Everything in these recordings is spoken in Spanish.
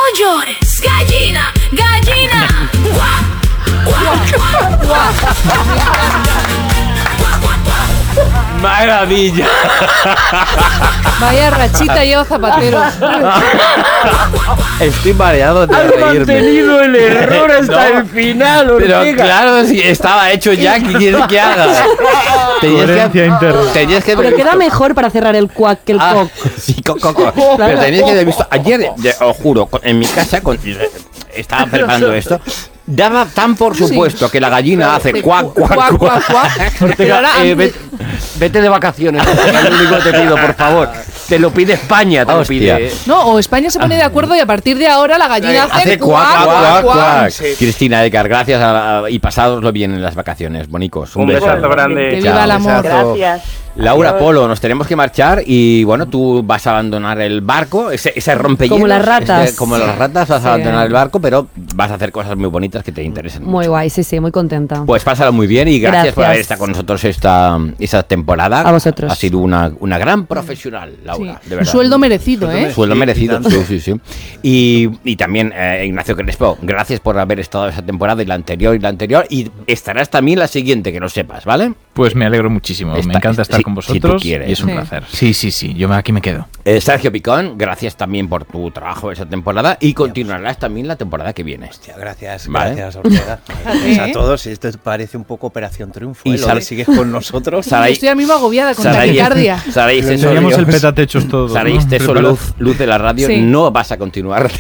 llores, gallina, gallina. ¡Maravilla! Vaya rachita lleva Zapatero. Estoy mareado de Has reírme. mantenido el error hasta el final, Ortega. Pero claro, si estaba hecho ya, ¿qué quieres que haga? Coherencia interna. Tenías que haber Pero queda visto- mejor para cerrar el cuac que el Ah, coc. sí, coco. Pero tenías que haber visto. Ayer, os juro, en mi casa, estaba preparando esto. Daba tan por supuesto que la gallina hace cuac, cuac, cuac. Pero Ortega, ahora, vete de vacaciones. Es lo único que te pido, por favor. Te lo pide España, te lo Hostia. pide. no, o España se pone de acuerdo y a partir de ahora la gallina hace cuac, cuac, cuac. Sí. Cristina Edgar, gracias y pasádoslo bien en las vacaciones, bonicos. Un besazo grande. Que viva el amor. Gracias. Laura Polo, nos tenemos que marchar y bueno, tú vas a abandonar el barco, ese rompehielos. Como las ratas. Como las ratas vas Sí. a abandonar el barco, pero vas a hacer cosas muy bonitas que te interesen Muy mucho. guay, sí, muy contenta. Pues pásalo muy bien y gracias por Gracias. haber estado con nosotros esta temporada. A vosotros. Ha sido una gran profesional, Laura, Sí. de Un verdad. sueldo merecido, ¿eh? Sueldo merecido, sí. Y también, Ignacio Crespo, gracias por haber estado esa temporada y la anterior y estarás también la siguiente, que lo sepas, ¿vale? Pues me alegro muchísimo. Está- me encanta estar si- con si tú vosotros quieres. y es un Sí. placer. Sí. Yo aquí me quedo. Sergio Picón, gracias también por tu trabajo esa temporada y continuarás también la temporada que viene. Hostia, gracias, Vale. gracias Ortega. Gracias ¿Eh? a todos. Esto parece un poco Operación Triunfo. Y ¿eh? Lo Sara- de sigues con nosotros. Yo estoy ahora mismo aguabiada con Saray, taquicardia. Saray, Teníamos el petatechos todos. Saray, ¿no? eso, Preparado. luz de la radio, Sí. no vas a continuar.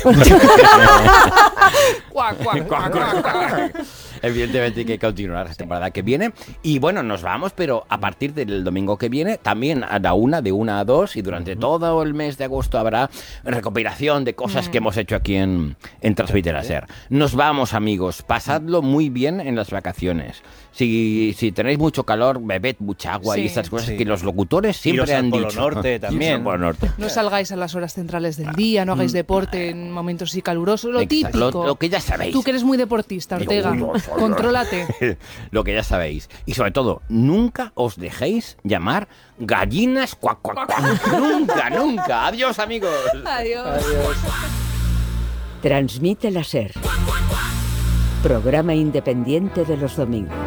Cuac, cuac, cuac, cuac, cuac. Evidentemente hay que continuar la temporada que viene. Y bueno, nos vamos, pero a partir del domingo que viene, también a la de 1 a 2, y durante todo el mes de agosto habrá recopilación de cosas que hemos hecho aquí en Transmitter a Ser. Nos vamos, amigos. Pasadlo muy bien en las vacaciones. Si tenéis mucho calor, bebed mucha agua y Sí. esas cosas Sí. que los locutores siempre Iros al han Polo dicho. Norte Iros también. al Polo Norte. No salgáis a las horas centrales del día, no hagáis deporte en momentos así calurosos, lo Exacto. típico. Lo que ya sabéis. Tú que eres muy deportista, Ortega, contrólate. Lo que ya sabéis. Y sobre todo, nunca os dejéis llamar gallinas cuac, cuac, cuac. Nunca. Adiós, amigos. Adiós. Transmite la SER. Programa independiente de los domingos.